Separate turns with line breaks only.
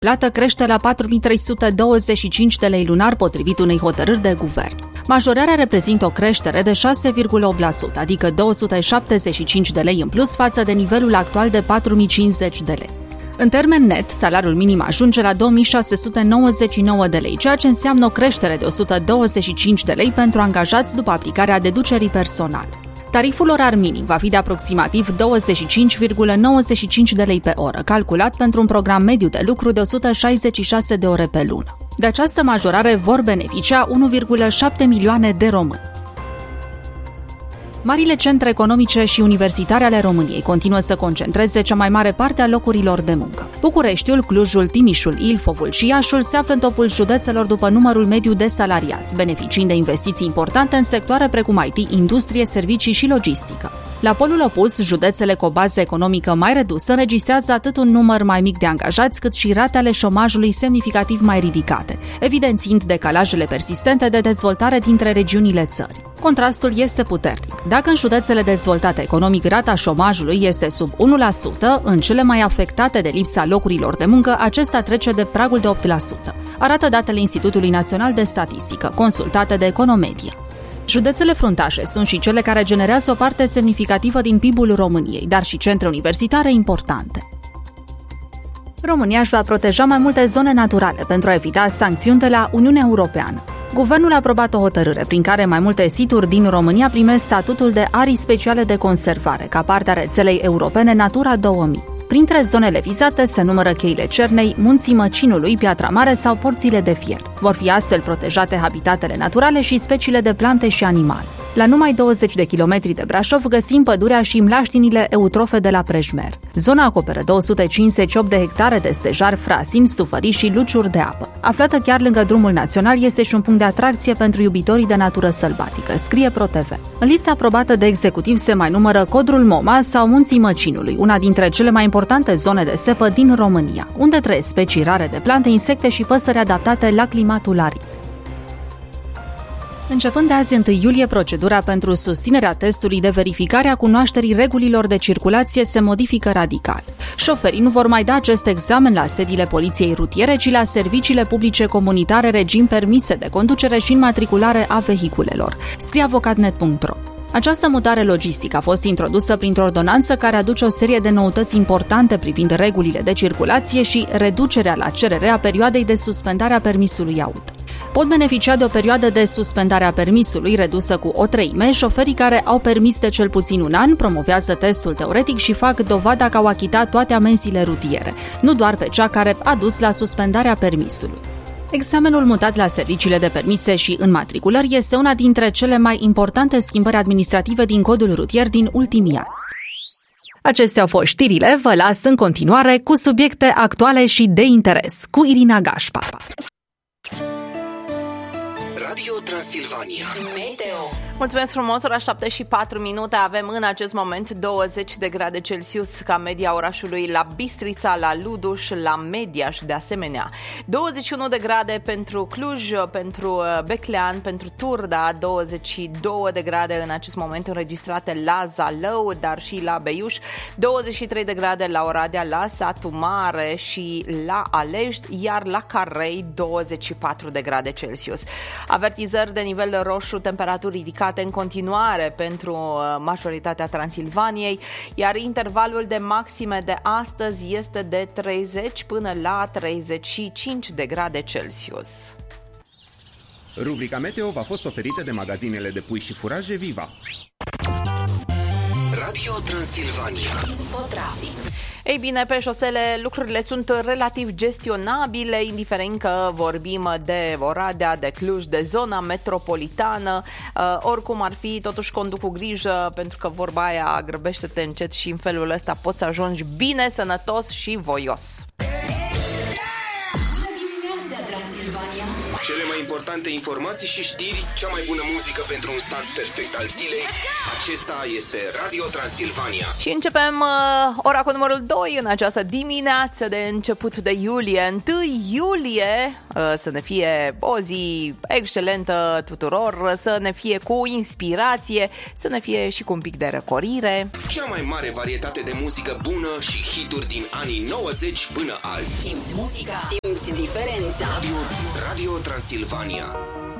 plată crește la 4.325 de lei lunar potrivit unei hotărâri de guvern. Majorarea reprezintă o creștere de 6,8%, adică 275 de lei în plus față de nivelul actual de 4.050 de lei. În termen net, salariul minim ajunge la 2.699 de lei, ceea ce înseamnă o creștere de 125 de lei pentru angajați după aplicarea deducerii personale. Tariful orar minim va fi de aproximativ 25,95 de lei pe oră, calculat pentru un program mediu de lucru de 166 de ore pe lună. De această majorare vor beneficia 1,7 milioane de români. Marile centre economice și universitare ale României continuă să concentreze cea mai mare parte a locurilor de muncă. Bucureștiul, Clujul, Timișul, Ilfovul și Iașul se află în topul județelor după numărul mediu de salariați, beneficiind de investiții importante în sectoare precum IT, industrie, servicii și logistică. La polul opus, județele cu o bază economică mai redusă înregistrează atât un număr mai mic de angajați, cât și ratele șomajului semnificativ mai ridicate, evidențiind decalajele persistente de dezvoltare dintre regiunile țării. Contrastul este puternic. Dacă în județele dezvoltate economic rata șomajului este sub 1%, în cele mai afectate de lipsa locurilor de muncă, acesta trece de pragul de 8%, arată datele Institutului Național de Statistică, consultate de Economedia. Județele fruntașe sunt și cele care generează o parte semnificativă din PIB-ul României, dar și centre universitare importante. România își va proteja mai multe zone naturale pentru a evita sancțiuni de la Uniunea Europeană. Guvernul a aprobat o hotărâre prin care mai multe situri din România primesc statutul de arii speciale de conservare, ca parte a rețelei europene Natura 2000. Printre zonele vizate se numără Cheile Cernei, Munții Măcinului, Piatra Mare sau Porțile de Fier. Vor fi astfel protejate habitatele naturale și speciile de plante și animale. La numai 20 de kilometri de Brașov găsim pădurea și mlaștinile eutrofe de la Prejmer. Zona acoperă 258 de hectare de stejar, frasin, stufării și luciuri de apă. Aflată chiar lângă drumul național, este și un punct de atracție pentru iubitorii de natură sălbatică, scrie ProTV. În lista aprobată de executiv se mai numără Codrul Moma sau Munții Măcinului, una dintre cele mai importante zone de stepă din România, unde trăiesc specii rare de plante, insecte și păsări adaptate la climatul arid. Începând de azi 1 iulie, procedura pentru susținerea testului de verificare a cunoașterii regulilor de circulație se modifică radical. Șoferii nu vor mai da acest examen la sediile poliției rutiere, ci la serviciile publice comunitare, regim permise de conducere și înmatriculare a vehiculelor, scrie avocatnet.ro. Această mutare logistică a fost introdusă printr-o ordonanță care aduce o serie de noutăți importante privind regulile de circulație și reducerea la cerere a perioadei de suspendare a permisului auto. Pot beneficia de o perioadă de suspendare a permisului redusă cu 1/3 șoferii care au permis de cel puțin un an, promovează testul teoretic și fac dovada că au achitat toate amenziile rutiere, nu doar pe cea care a dus la suspendarea permisului. Examenul mutat la serviciile de permise și înmatriculări este una dintre cele mai importante schimbări administrative din codul rutier din ultimii ani. Acestea au fost știrile, vă las în continuare cu subiecte actuale și de interes, cu Irina Gașpa.
Radio Transilvania.
Meteo. Mulțumesc frumos, ora 7:04, avem în acest moment 20 de grade Celsius ca media orașului la Bistrița, la Luduș, la Mediaș de asemenea. 21 de grade pentru Cluj, pentru Beclean, pentru Turda, 22 de grade în acest moment înregistrate la Zalău, dar și la Beiuș, 23 de grade la Oradea, la Satu Mare și la Alești, iar la Carei 24 de grade Celsius. Avertizări de nivel roșu, temperaturi ridicate în continuare pentru majoritatea Transilvaniei, iar intervalul de maxime de astăzi este de 30 până la 35 de grade Celsius.
Rubrica Meteo v-a fost oferită de magazinele de pui și furaje Viva. Radio Transilvania. Infotrafic.
Ei bine, pe șosele lucrurile sunt relativ gestionabile, indiferent că vorbim de Oradea, de Cluj, de zona metropolitană. Oricum ar fi, totuși conduc cu grijă, pentru că vorba aia, grăbește-te încet și în felul ăsta poți să ajungi bine, sănătos și voios.
Bună dimineața, Transilvania!
Cele mai importante informații și știri, cea mai bună muzică pentru un start perfect al zilei. Acesta este Radio Transilvania.
Și începem ora cu numărul 2 în această dimineață de început de iulie. 1 iulie, să ne fie o zi excelentă tuturor, să ne fie cu inspirație, să ne fie și cu un pic de răcorire.
Cea mai mare varietate de muzică bună și hituri din anii 90 până azi.
Simți muzica, simți diferența.
Radio Transilvania.